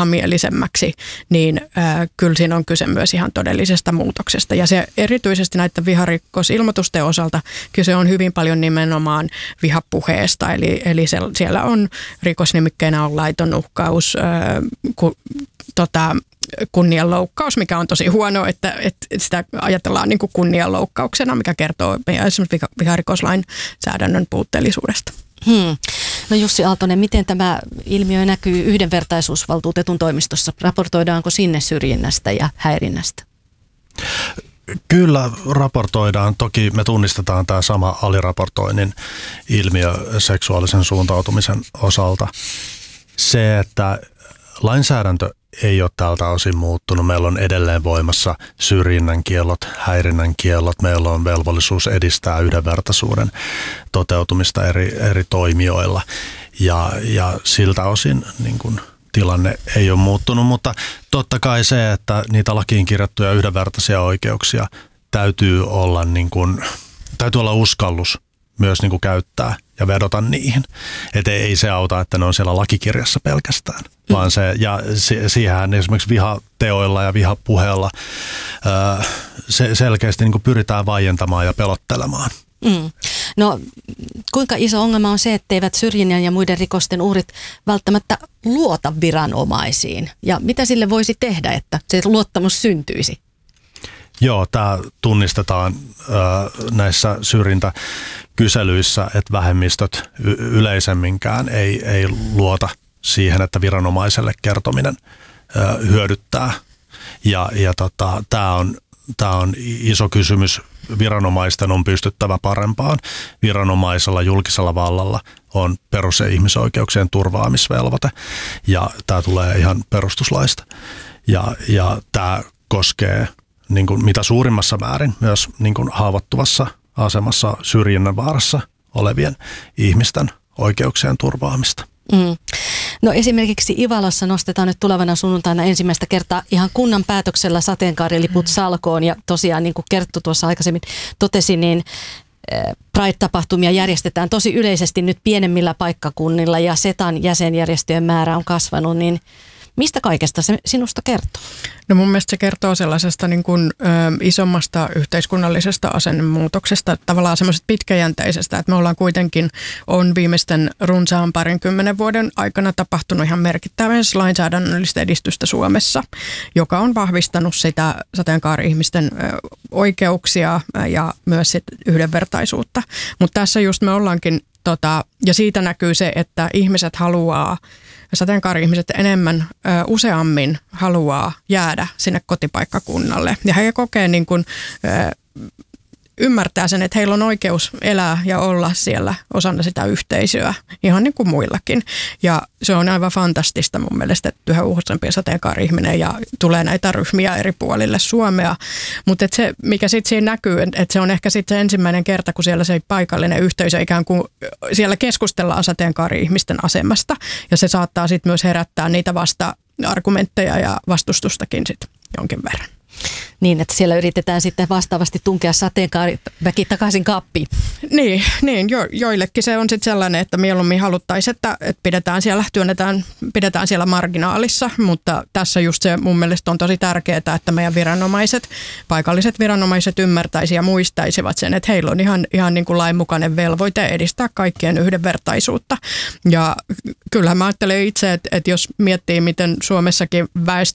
vihamielisemmäksi, niin kyllä siinä on kyse myös ihan todellisesta muutoksesta. Ja se erityisesti näiden viharikosilmoitusten osalta kyse on hyvin paljon nimenomaan vihapuheesta, eli siellä on rikosnimikkeenä on laiton uhkaus, kunnianloukkaus, mikä on tosi huono, että sitä ajatellaan niin kuin kunnianloukkauksena, mikä kertoo esimerkiksi viharikoslainsäädännön puutteellisuudesta. No Jussi Aaltonen, miten tämä ilmiö näkyy yhdenvertaisuusvaltuutetun toimistossa? Raportoidaanko sinne syrjinnästä ja häirinnästä? Kyllä raportoidaan. Toki me tunnistetaan tämä sama aliraportoinnin ilmiö seksuaalisen suuntautumisen osalta. Se, että lainsäädäntö ei ole tältä osin muuttunut. Meillä on edelleen voimassa syrjinnän kiellot, häirinnän kiellot. Meillä on velvollisuus edistää yhdenvertaisuuden toteutumista eri toimijoilla. Ja siltä osin niin kun tilanne ei ole muuttunut, mutta totta kai se, että niitä lakiin kirjattuja yhdenvertaisia oikeuksia täytyy olla uskallus myös niin kuin käyttää ja vedota niihin. Että ei se auta, että ne on siellä lakikirjassa pelkästään, vaan siihen esimerkiksi vihateoilla ja vihapuheella selkeästi niin kuin pyritään vaientamaan ja pelottelemaan. No kuinka iso ongelma on se, etteivät syrjinnän ja muiden rikosten uhrit välttämättä luota viranomaisiin? Ja mitä sille voisi tehdä, että se luottamus syntyisi? Joo, tämä tunnistetaan näissä syrjintäkyselyissä, että vähemmistöt yleisemminkään ei luota siihen, että viranomaiselle kertominen hyödyttää. Ja tämä on iso kysymys. Viranomaisten on pystyttävä parempaan. Viranomaisella, julkisella vallalla on perus- ja ihmisoikeuksien turvaamisvelvoite, ja tämä tulee ihan perustuslaista. Ja tämä koskee niin kuin mitä suurimmassa määrin myös niin kuin haavoittuvassa asemassa syrjinnän vaarassa olevien ihmisten oikeuksien turvaamista. No esimerkiksi Ivalassa nostetaan nyt tulevana sunnuntaina ensimmäistä kertaa ihan kunnan päätöksellä sateenkaariliput salkoon, ja tosiaan niin kuin Kerttu tuossa aikaisemmin totesi, niin Pride-tapahtumia järjestetään tosi yleisesti nyt pienemmillä paikkakunnilla ja SETAn jäsenjärjestöjen määrä on kasvanut, niin mistä kaikesta se sinusta kertoo? No mun mielestä se kertoo sellaisesta niin kuin, isommasta yhteiskunnallisesta asennemuutoksesta, tavallaan semmoisesta pitkäjänteisestä, että me ollaan kuitenkin viimeisten runsaan 20 vuoden aikana tapahtunut ihan merkittävää lainsäädännöllistä edistystä Suomessa, joka on vahvistanut sitä sateenkaari-ihmisten oikeuksia ja myös sit yhdenvertaisuutta. Mutta tässä just me ollaankin, ja siitä näkyy se, että ihmiset haluaa, sateenkaari-ihmiset enemmän, useammin haluaa jäädä sinne kotipaikkakunnalle. Ja he kokee niin kuin, ymmärtää sen, että heillä on oikeus elää ja olla siellä osana sitä yhteisöä, ihan niin kuin muillakin. Ja se on aivan fantastista mun mielestä, että yhä useampi sateenkaari-ihminen ja tulee näitä ryhmiä eri puolille Suomea. Mutta se, mikä sitten siinä näkyy, että se on ehkä sitten se ensimmäinen kerta, kun siellä se paikallinen yhteisö ikään kuin siellä keskustellaan sateenkaari-ihmisten asemasta. Ja se saattaa sitten myös herättää niitä vasta-argumentteja ja vastustustakin sitten jonkin verran. Niin, että siellä yritetään sitten vastaavasti tunkea sateenkaariväki takaisin kaappiin. Niin joillekin se on sitten sellainen, että mieluummin haluttaisiin, että pidetään siellä marginaalissa, mutta tässä just se mun mielestä on tosi tärkeää, että meidän paikalliset viranomaiset ymmärtäisivät ja muistaisivat sen, että heillä on ihan niin kuin lainmukainen velvoite edistää kaikkien yhdenvertaisuutta. Ja kyllähän mä ajattelen itse, että jos miettii, miten Suomessakin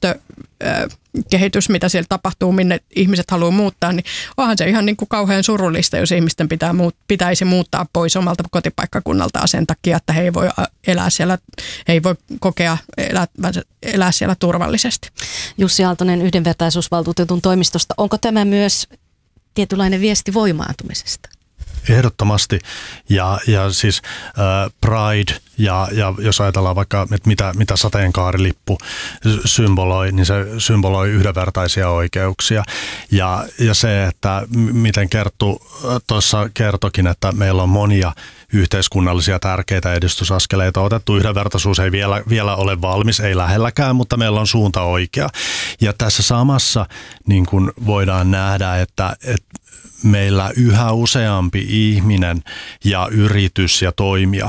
kehitys, mitä siellä tapahtuu, minne ihmiset haluaa muuttaa, niin onhan se ihan niin kuin kauhean surullista, jos ihmisten pitäisi muuttaa pois omalta kotipaikkakunnaltaan sen takia, että he ei voi elää siellä, he ei voi kokea elää siellä turvallisesti. Jussi Aaltonen yhdenvertaisuusvaltuutetun toimistosta. Onko tämä myös tietynlainen viesti voimaantumisesta? Ehdottomasti. Ja siis Pride ja jos ajatellaan vaikka, että mitä sateenkaarilippu symboloi, niin se symboloi yhdenvertaisia oikeuksia. Ja se, että miten Kerttu tuossa kertokin, että meillä on monia yhteiskunnallisia tärkeitä edistysaskeleita otettu. Yhdenvertaisuus ei vielä ole valmis, ei lähelläkään, mutta meillä on suunta oikea. Ja tässä samassa niin kuin voidaan nähdä, että meillä yhä useampi ihminen ja yritys ja toimija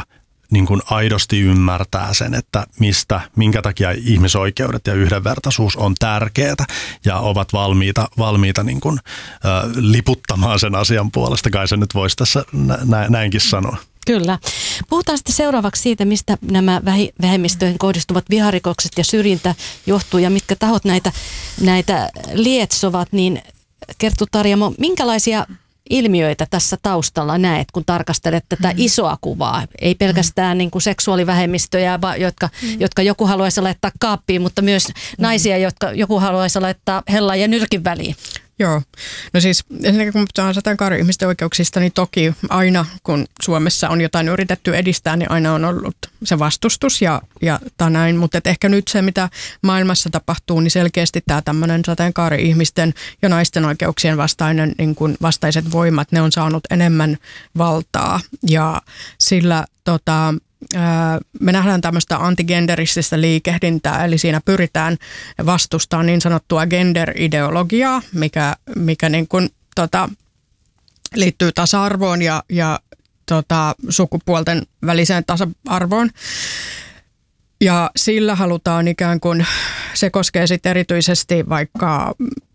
niin kuin aidosti ymmärtää sen, että minkä takia ihmisoikeudet ja yhdenvertaisuus on tärkeää ja ovat valmiita niin kuin, liputtamaan sen asian puolesta. Kai se nyt voisi tässä näinkin sanoa. Kyllä. Puhutaan sitten seuraavaksi siitä, mistä nämä vähemmistöihin kohdistuvat viharikokset ja syrjintä johtuu ja mitkä tahot näitä lietsovat, niin Kerttu Tarjamo, minkälaisia ilmiöitä tässä taustalla näet, kun tarkastelet tätä isoa kuvaa? Ei pelkästään niin kuin seksuaalivähemmistöjä, jotka joku haluaisi laittaa kaappiin, mutta myös naisia, jotka joku haluaisi laittaa hellan ja nyrkin väliin. Joo. No siis ensinnäkin kun puhutaan sateenkaari-ihmisten oikeuksista, niin toki aina kun Suomessa on jotain yritetty edistää, niin aina on ollut se vastustus ja näin. Mutta ehkä nyt se, mitä maailmassa tapahtuu, niin selkeästi tämä tämmöinen sateenkaari-ihmisten ja naisten oikeuksien vastaiset voimat, ne on saanut enemmän valtaa ja sillä me nähdään tämmöistä antigenderististä liikehdintää, eli siinä pyritään vastustamaan niin sanottua gender-ideologiaa, mikä niin kuin, liittyy tasa-arvoon ja sukupuolten väliseen tasa-arvoon. Ja sillä halutaan ikään kuin, se koskee sitten erityisesti vaikka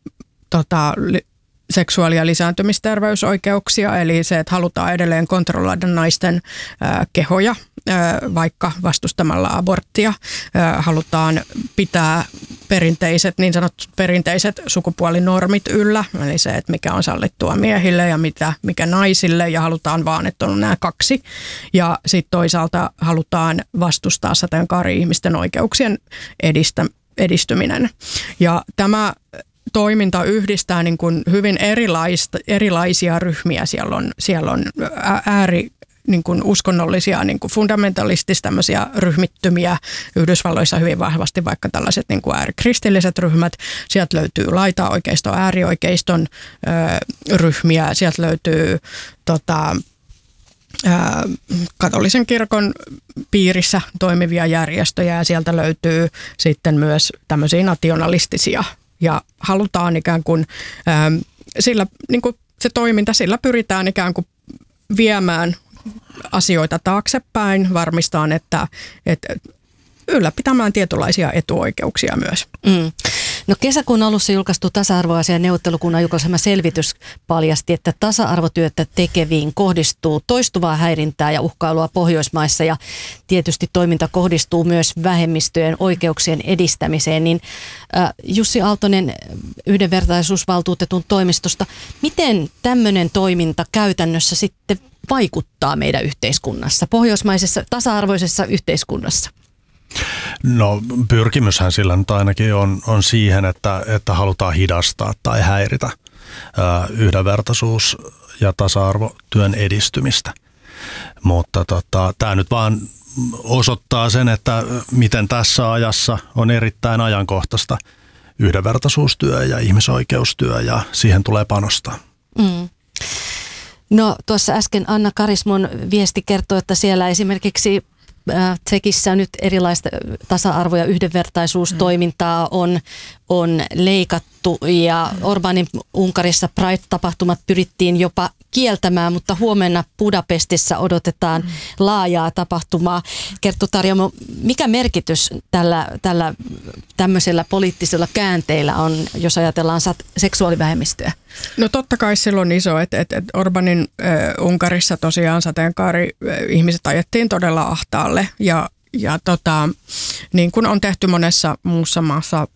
seksuaali- ja lisääntymisterveysoikeuksia, eli se, että halutaan edelleen kontrolloida naisten kehoja, vaikka vastustamalla aborttia. Halutaan pitää niin sanotut perinteiset sukupuolinormit yllä, eli se, että mikä on sallittua miehille ja mikä naisille, ja halutaan vaan, että on nämä kaksi. Ja sitten toisaalta halutaan vastustaa sateenkaari-ihmisten oikeuksien edistyminen. Ja tämä toiminta yhdistää niin kuin hyvin erilaisia ryhmiä. Siellä on niin kuin uskonnollisia, niin kuin fundamentalistisia tämmöisiä ryhmittymiä. Yhdysvalloissa hyvin vahvasti vaikka tällaiset niin kuin äärikristilliset ryhmät. Sieltä löytyy laitaoikeiston, äärioikeiston ryhmiä. Sieltä löytyy katolisen kirkon piirissä toimivia järjestöjä ja sieltä löytyy sitten myös tämmöisiä nationalistisia. Ja halutaan ikään kuin sillä niin kuin se toiminta, sillä pyritään ikään kuin viemään asioita taaksepäin, varmistamaan, että ylläpitämään tietynlaisia etuoikeuksia myös. No kesäkuun alussa julkaistu tasa-arvoasian neuvottelukunnan julkaisema selvitys paljasti, että tasa-arvotyötä tekeviin kohdistuu toistuvaa häirintää ja uhkailua Pohjoismaissa ja tietysti toiminta kohdistuu myös vähemmistöjen oikeuksien edistämiseen. Niin Jussi Aaltonen yhdenvertaisuusvaltuutetun toimistosta, miten tämmöinen toiminta käytännössä sitten vaikuttaa meidän yhteiskunnassa, pohjoismaisessa tasa-arvoisessa yhteiskunnassa? No pyrkimyshän sillä nyt ainakin on siihen, että halutaan hidastaa tai häiritä yhdenvertaisuus- ja tasa-arvotyön edistymistä. Mutta tämä nyt vaan osoittaa sen, että miten tässä ajassa on erittäin ajankohtaista yhdenvertaisuustyö ja ihmisoikeustyö ja siihen tulee panostaa. No tuossa äsken Anna Karismon viesti kertoo, että siellä esimerkiksi Tsekissä nyt erilaista tasa-arvo- ja yhdenvertaisuustoimintaa on leikattu ja Orbanin Unkarissa Pride-tapahtumat pyrittiin jopa kieltämään, mutta huomenna Budapestissa odotetaan laajaa tapahtumaa. Kerttu Tarjamo, mikä merkitys tämmöisellä poliittisella käänteillä on, jos ajatellaan seksuaalivähemmistöä? No totta kai silloin iso, että Orbanin Unkarissa tosiaan sateenkaari-ihmiset ajettiin todella ahtaalle ja niin kuin on tehty monessa muussa maassa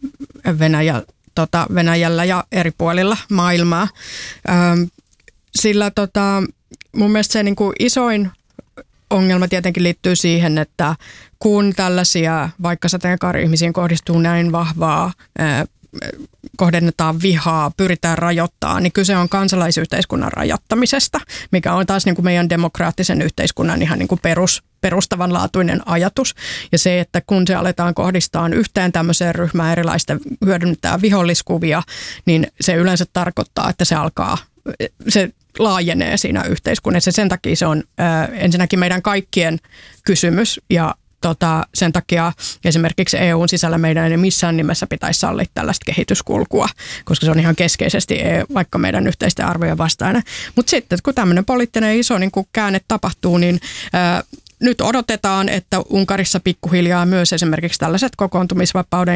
Venäjällä ja eri puolilla maailmaa. Sillä mun mielestä se niin kuin isoin ongelma tietenkin liittyy siihen, että kun tällaisia vaikka sateenkaari-ihmisiin kohdistuu näin vahvaa kohdennetaan vihaa, pyritään rajoittamaan, niin kyse on kansalaisyhteiskunnan rajoittamisesta, mikä on taas niin kuin meidän demokraattisen yhteiskunnan ihan niin kuin perustavanlaatuinen ajatus. Ja se, että kun se aletaan kohdistaa yhteen tämmöiseen ryhmään erilaisten hyödyntää viholliskuvia, niin se yleensä tarkoittaa, että se laajenee siinä yhteiskunnassa. Sen takia se on ensinnäkin meidän kaikkien kysymys ja sen takia esimerkiksi EUn sisällä meidän ei missään nimessä pitäisi sallia tällaista kehityskulkua, koska se on ihan keskeisesti vaikka meidän yhteisten arvojen vastainen. Mutta sitten kun tämmöinen poliittinen iso niin kun käänne tapahtuu, niin nyt odotetaan, että Unkarissa pikkuhiljaa myös esimerkiksi tällaiset kokoontumisvapauden